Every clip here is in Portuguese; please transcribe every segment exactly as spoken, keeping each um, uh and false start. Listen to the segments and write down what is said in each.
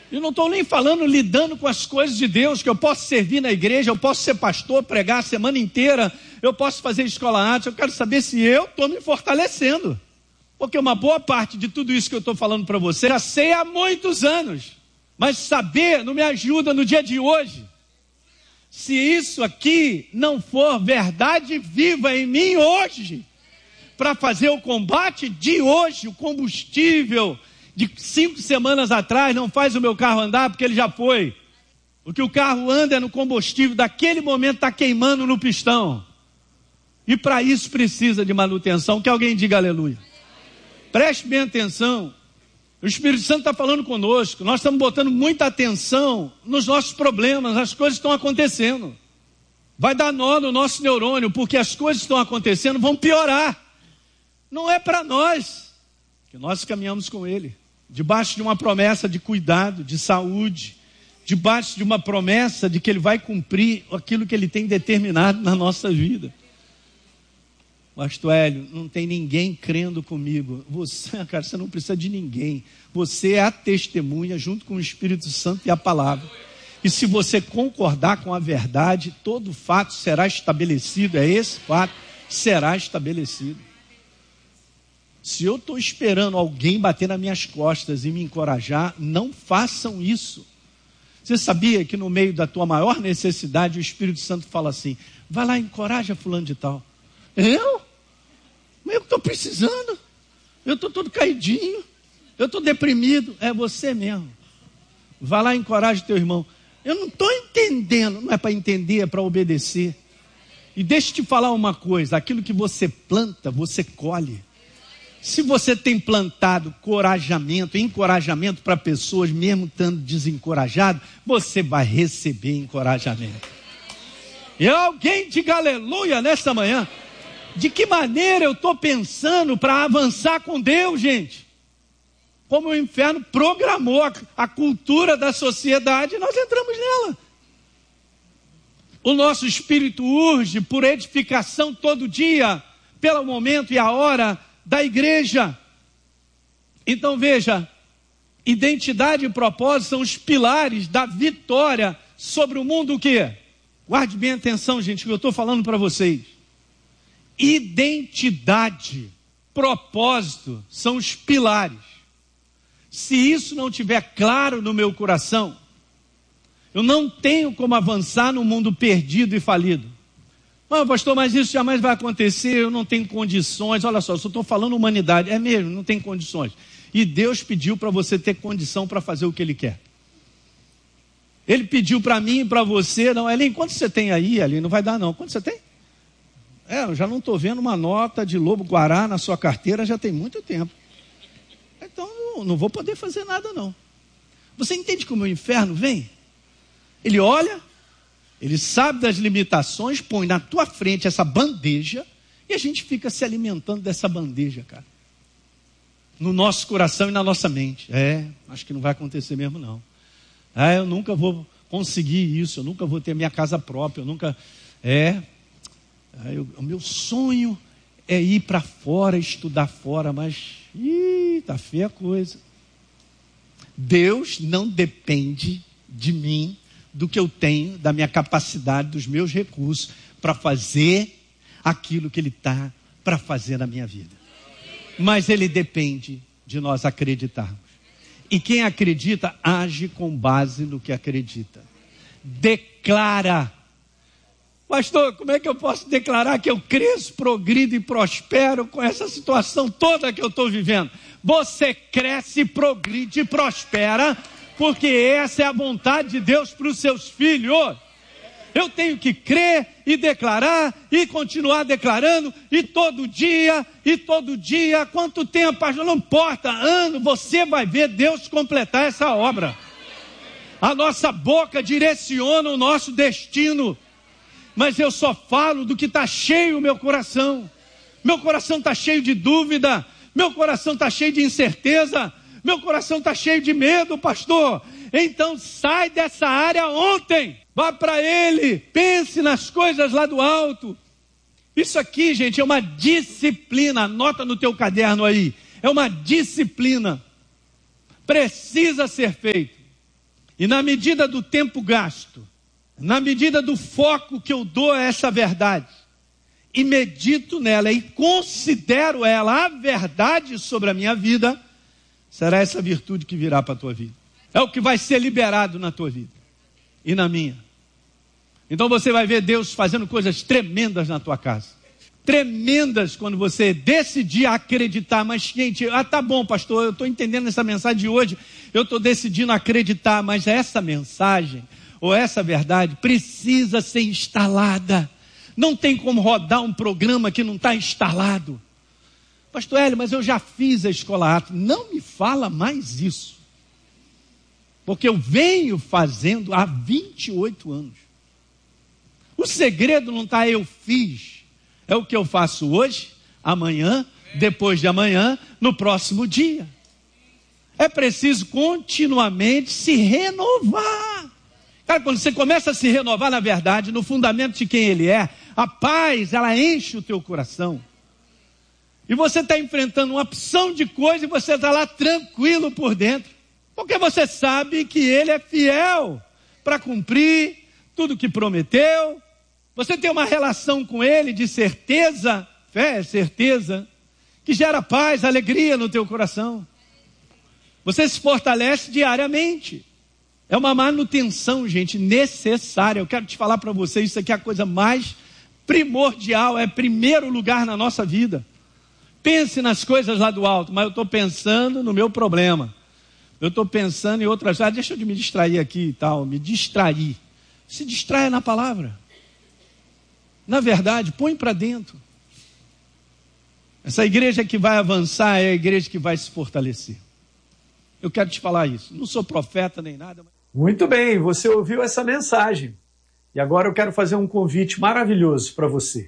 Eu não estou nem falando lidando com as coisas de Deus, que eu posso servir na igreja, eu posso ser pastor, pregar a semana inteira, eu posso fazer escola arte. Eu quero saber se eu estou me fortalecendo. Porque uma boa parte de tudo isso que eu estou falando para você, já sei há muitos anos. Mas saber não me ajuda no dia de hoje. Se isso aqui não for verdade viva em mim hoje, para fazer o combate de hoje, o combustível de cinco semanas atrás não faz o meu carro andar porque ele já foi. O que o carro anda é no combustível, daquele momento está queimando no pistão. E para isso precisa de manutenção. Que alguém diga aleluia. Preste bem atenção. O Espírito Santo está falando conosco. Nós estamos botando muita atenção nos nossos problemas. As coisas estão acontecendo. Vai dar nó no nosso neurônio, porque as coisas que estão acontecendo vão piorar. Não é para nós, que nós caminhamos com Ele. Debaixo de uma promessa de cuidado, de saúde, debaixo de uma promessa de que Ele vai cumprir aquilo que Ele tem determinado na nossa vida. Pastor Hélio, não tem ninguém crendo comigo. Você, cara, você não precisa de ninguém. Você é a testemunha junto com o Espírito Santo e a palavra. E se você concordar com a verdade, todo fato será estabelecido. É esse fato, será estabelecido. Se eu estou esperando alguém bater nas minhas costas e me encorajar, não façam isso. Você sabia que no meio da tua maior necessidade, o Espírito Santo fala assim, vai lá e encoraja fulano de tal. Eu? Mas eu estou precisando. Eu estou todo caidinho. Eu estou deprimido. É você mesmo. Vai lá e encoraja teu irmão. Eu não estou entendendo. Não é para entender, é para obedecer. E deixa eu te falar uma coisa. Aquilo que você planta, você colhe. Se você tem plantado corajamento, encorajamento para pessoas, mesmo estando desencorajado, você vai receber encorajamento. E alguém diga aleluia nesta manhã. De que maneira eu estou pensando para avançar com Deus, gente? Como o inferno programou a, a cultura da sociedade, nós entramos nela. O nosso espírito urge por edificação todo dia, pelo momento e a hora da igreja. Então veja, identidade e propósito são os pilares da vitória sobre o mundo. O quê? Guarde bem atenção, gente, que eu estou falando para vocês. Identidade, propósito são os pilares. Se isso não estiver claro no meu coração, eu não tenho como avançar no mundo perdido e falido. Ah, pastor, mas isso jamais vai acontecer, eu não tenho condições. Olha só, eu só estou falando humanidade. É mesmo, não tem condições. E Deus pediu para você ter condição para fazer o que Ele quer. Ele pediu para mim e para você. Não, Ellen, quanto você tem aí, Ellen? Não vai dar não. Quanto você tem? É, eu já não estou vendo uma nota de lobo-guará na sua carteira já tem muito tempo. Então, não, não vou poder fazer nada não. Você entende como o inferno vem? Ele olha, ele sabe das limitações, põe na tua frente essa bandeja e a gente fica se alimentando dessa bandeja, cara. No nosso coração e na nossa mente. É, acho que não vai acontecer mesmo não. Ah, eu nunca vou conseguir isso, eu nunca vou ter minha casa própria, eu nunca... É... Eu, o meu sonho é ir para fora, estudar fora, mas ih, tá feia a coisa. Deus não depende de mim, do que eu tenho, da minha capacidade, dos meus recursos, para fazer aquilo que Ele está para fazer na minha vida. Mas Ele depende de nós acreditarmos. E quem acredita, age com base no que acredita. Declara. Pastor, como é que eu posso declarar que eu cresço, progrido e prospero com essa situação toda que eu estou vivendo? Você cresce, progride e prospera, porque essa é a vontade de Deus para os seus filhos. Eu tenho que crer e declarar e continuar declarando, e todo dia, e todo dia, quanto tempo, pastor, não importa, ano, você vai ver Deus completar essa obra. A nossa boca direciona o nosso destino. Mas eu só falo do que está cheio o meu coração. Meu coração está cheio de dúvida. Meu coração está cheio de incerteza. Meu coração está cheio de medo, pastor. Então sai dessa área ontem. Vá para Ele. Pense nas coisas lá do alto. Isso aqui, gente, é uma disciplina. Anota no teu caderno aí. É uma disciplina. Precisa ser feito. E na medida do tempo gasto, na medida do foco que eu dou a essa verdade, e medito nela e considero ela a verdade sobre a minha vida, será essa virtude que virá para a tua vida. É o que vai ser liberado na tua vida e na minha. Então você vai ver Deus fazendo coisas tremendas na tua casa. Tremendas quando você decidir acreditar. Mas, gente, ah, tá bom, pastor, eu estou entendendo essa mensagem de hoje, eu estou decidindo acreditar, mas essa mensagem, ou essa verdade, precisa ser instalada. Não tem como rodar um programa que não está instalado. Pastor Hélio, mas eu já fiz a escola Atos. Não me fala mais isso. Porque eu venho fazendo há vinte e oito anos. O segredo não está eu fiz. É o que eu faço hoje, amanhã, depois de amanhã, no próximo dia. É preciso continuamente se renovar. Cara, quando você começa a se renovar na verdade, no fundamento de quem Ele é, a paz, ela enche o teu coração. E você está enfrentando uma opção de coisa e você está lá tranquilo por dentro. Porque você sabe que Ele é fiel para cumprir tudo que prometeu. Você tem uma relação com Ele de certeza, fé, certeza, que gera paz, alegria no teu coração. Você se fortalece diariamente. É uma manutenção, gente, necessária. Eu quero te falar para vocês, isso aqui é a coisa mais primordial, é primeiro lugar na nossa vida. Pense nas coisas lá do alto, mas eu estou pensando no meu problema. Eu estou pensando em outras áreas. Deixa eu me distrair aqui e tal, me distrair. Se distraia na palavra. Na verdade, põe para dentro. Essa igreja que vai avançar é a igreja que vai se fortalecer. Eu quero te falar isso. Não sou profeta nem nada. Mas... Muito bem, você ouviu essa mensagem. E agora eu quero fazer um convite maravilhoso para você.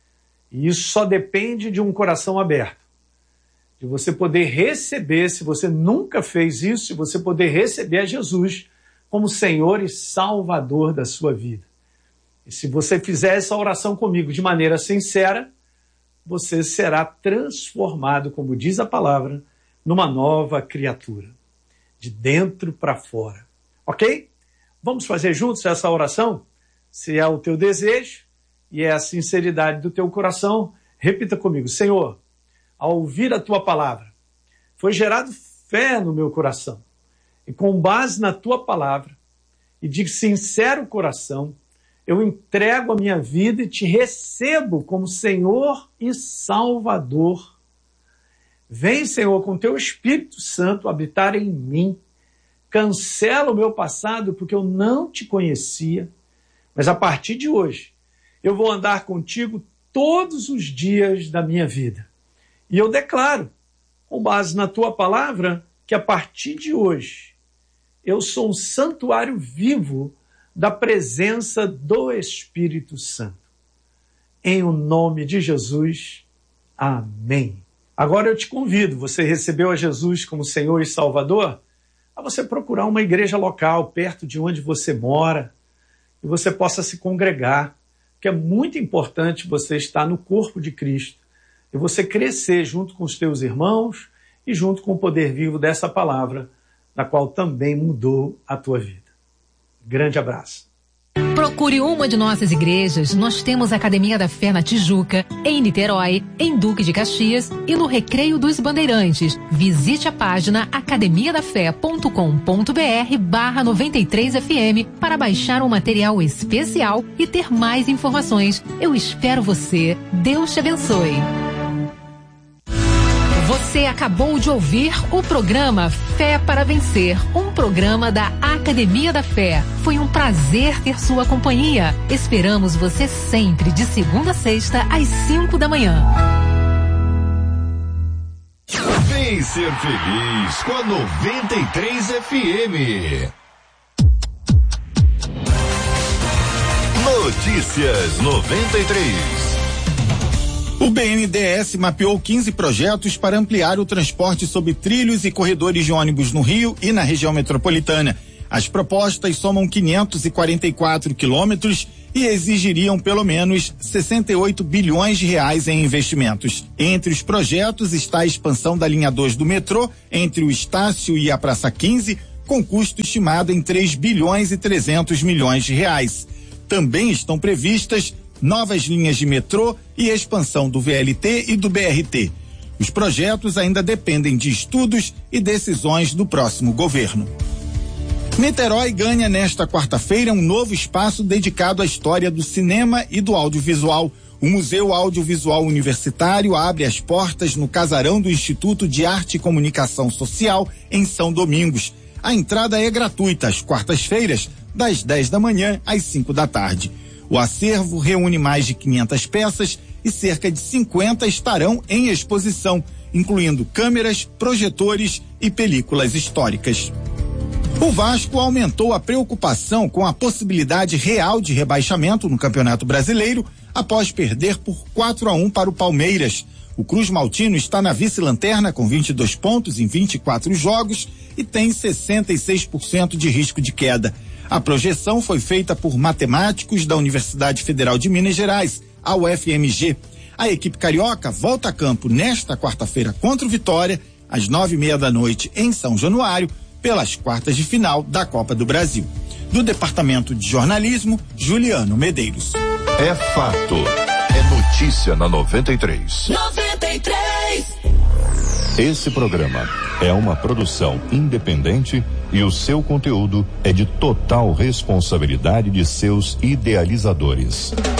E isso só depende de um coração aberto. De você poder receber, se você nunca fez isso, de você poder receber a Jesus como Senhor e Salvador da sua vida. E se você fizer essa oração comigo de maneira sincera, você será transformado, como diz a palavra, numa nova criatura. De dentro para fora. Ok? Vamos fazer juntos essa oração? Se é o teu desejo e é a sinceridade do teu coração, repita comigo. Senhor, ao ouvir a tua palavra, foi gerado fé no meu coração. E com base na tua palavra e de sincero coração, eu entrego a minha vida e te recebo como Senhor e Salvador. Vem, Senhor, com teu Espírito Santo habitar em mim. Cancela o meu passado porque eu não te conhecia. Mas a partir de hoje, eu vou andar contigo todos os dias da minha vida. E eu declaro, com base na tua palavra, que a partir de hoje, eu sou um santuário vivo da presença do Espírito Santo. Em o nome de Jesus, amém. Agora eu te convido, você recebeu a Jesus como Senhor e Salvador, a você procurar uma igreja local, perto de onde você mora, e você possa se congregar, porque é muito importante você estar no corpo de Cristo, e você crescer junto com os teus irmãos e junto com o poder vivo dessa palavra, na qual também mudou a tua vida. Grande abraço. Procure uma de nossas igrejas. Nós temos a Academia da Fé na Tijuca, em Niterói, em Duque de Caxias e no Recreio dos Bandeirantes. Visite a página academia da fé ponto com ponto br barra noventa e três F M para baixar um material especial e ter mais informações. Eu espero você. Deus te abençoe. Você acabou de ouvir o programa Fé para Vencer, um programa da Academia da Fé. Foi um prazer ter sua companhia. Esperamos você sempre de segunda a sexta às cinco da manhã. Vem ser feliz com a noventa e três F M. Notícias noventa e três. O B N D E S mapeou quinze projetos para ampliar o transporte sob trilhos e corredores de ônibus no Rio e na região metropolitana. As propostas somam quinhentos e quarenta e quatro quilômetros e exigiriam pelo menos sessenta e oito bilhões de reais em investimentos. Entre os projetos está a expansão da linha dois do metrô entre o Estácio e a Praça quinze, com custo estimado em três bilhões e trezentos milhões de reais. Também estão previstas novas linhas de metrô e expansão do V L T e do B R T. Os projetos ainda dependem de estudos e decisões do próximo governo. Niterói ganha nesta quarta-feira um novo espaço dedicado à história do cinema e do audiovisual. O Museu Audiovisual Universitário abre as portas no casarão do Instituto de Arte e Comunicação Social, em São Domingos. A entrada é gratuita às quartas-feiras, das dez da manhã às cinco da tarde. O acervo reúne mais de quinhentas peças e cerca de cinquenta estarão em exposição, incluindo câmeras, projetores e películas históricas. O Vasco aumentou a preocupação com a possibilidade real de rebaixamento no Campeonato Brasileiro após perder por quatro a um para o Palmeiras. O Cruz Maltino está na vice-lanterna com vinte e dois pontos em vinte e quatro jogos e tem sessenta e seis por cento de risco de queda. A projeção foi feita por matemáticos da Universidade Federal de Minas Gerais, a U F M G. A equipe carioca volta a campo nesta quarta-feira contra o Vitória, às nove e meia da noite em São Januário, pelas quartas de final da Copa do Brasil. Do Departamento de Jornalismo, Juliano Medeiros. É fato. É notícia na noventa e três. noventa e três. Esse programa é uma produção independente e o seu conteúdo é de total responsabilidade de seus idealizadores.